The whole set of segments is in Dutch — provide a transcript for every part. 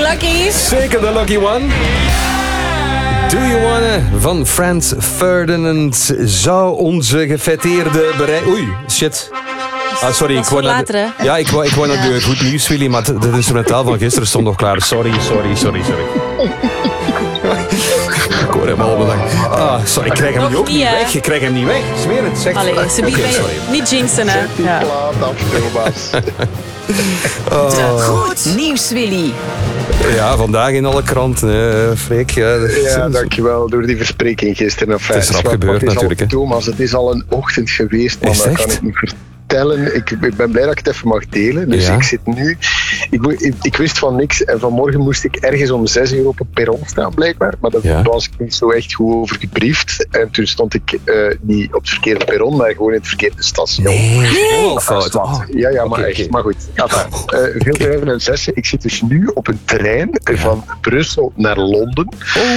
Lucky. Zeker de lucky one. Do You Wanna van Franz Ferdinand zou onze gefêteerde bereik... Oei, shit. Ah, sorry, ik wou naar de... Ja, ik wou naar de goed nieuws, Willy, maar het instrumentaal van gisteren stond nog klaar. Sorry. Ik hoor hem al bedankt. Ah, sorry, ik krijg hem Nog niet niet, weg. Ik krijg hem niet weg. Zweer het, zeg. Allee, ze biedt niet jinxen, hè. Ja. Goed nieuws, Willy. Ja, vandaag in alle kranten, Freek. Ja, dankjewel. Door die verspreking gisteren. Het is rap gebeurd, natuurlijk. Thomas, het is al een ochtend geweest, maar dat kan ik niet vertellen. Ik ben blij dat ik het even mag delen. Dus ik zit nu... Ik wist van niks en vanmorgen moest ik ergens om 6 uur op een perron staan, blijkbaar. Maar daar was ik niet zo echt goed over gebriefd. En toen stond ik niet op het verkeerde perron, maar gewoon in het verkeerde station. Nee, fout. Ja, maar echt. Maar goed. Veel bedrijven en zessen. Ik zit dus nu op een trein van Brussel naar Londen.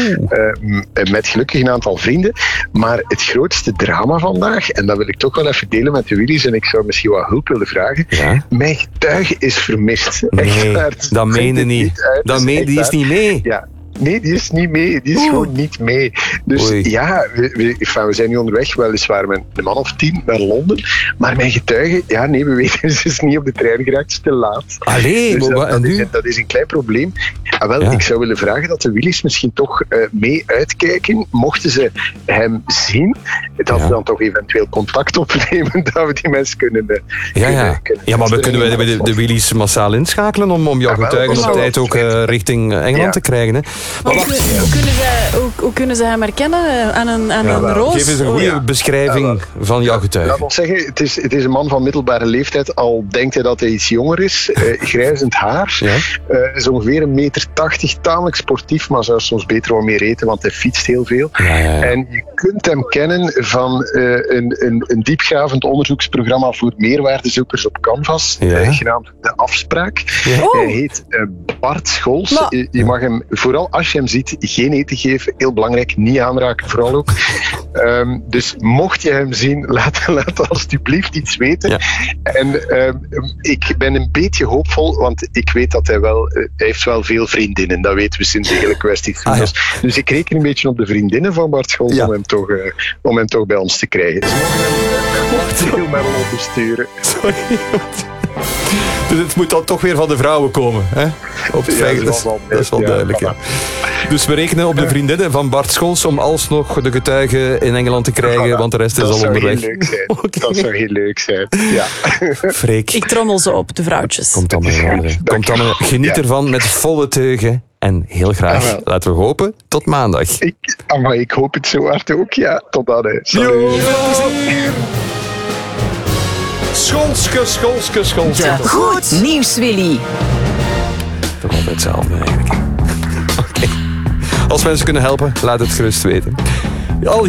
Met gelukkig een aantal vrienden. Maar het grootste drama vandaag, en dat wil ik toch wel even delen met de Willys, en ik zou misschien wat hulp willen vragen. Ja? Mijn getuige is vermist. Nee, dat meende niet. Die is niet mee. Ja. Nee, die is niet mee. Die is gewoon niet mee. Dus we zijn nu onderweg, weliswaar met een man of 10 naar Londen. Maar mijn getuige, we weten, ze is niet op de trein geraakt, te laat. Allee, dus dat is een klein probleem. Ik zou willen vragen dat de Willys misschien toch mee uitkijken. Mochten ze hem zien, dat we dan toch eventueel contact opnemen, dat we die mensen kunnen... maar we kunnen de Willys massaal inschakelen om jouw getuigen op tijd ook richting Engeland te krijgen. Hè. Maar hoe kunnen ze hem herkennen aan een roos? Geef eens een goede beschrijving van jouw getuige. Laat ons zeggen, het is een man van middelbare leeftijd, al denkt hij dat hij iets jonger is. Grijzend haar. Is ongeveer 1,80 meter, tamelijk sportief, maar zou soms beter wat meer eten, want hij fietst heel veel. En je kunt hem kennen van een diepgravend onderzoeksprogramma voor meerwaardezoekers op Canvas, genaamd De Afspraak. Hij heet Bart Scholz. Je mag hem vooral als je hem ziet, geen eten geven. Heel belangrijk, niet aanraken, vooral ook. Dus mocht je hem zien, laat alsjeblieft iets weten. En ik ben een beetje hoopvol, want ik weet dat hij heeft wel veel vriendinnen. Dat weten we sinds de hele kwestie. Dus ik reken een beetje op de vriendinnen van Bart Scholz om hem toch bij ons te krijgen. Ze mogen hem maar opsturen. Sorry. Dus het moet dan toch weer van de vrouwen komen. Hè? Dat is wel duidelijk. Ja. Dus we rekenen op de vriendinnen van Bart Scholz om alsnog de getuigen in Engeland te krijgen, want de rest is al onderweg. Dat zou heel leuk zijn. Ja. Freek. Ik trommel ze op, de vrouwtjes. Komt dan maar. Geniet ervan met volle teugen. En heel graag, laten we hopen, tot maandag. Ik hoop het zo hard ook, ja. Tot dan. Scholske. Goed nieuws, Willy. Toch altijd hetzelfde eigenlijk. Oké. Als mensen kunnen helpen, laat het gerust weten.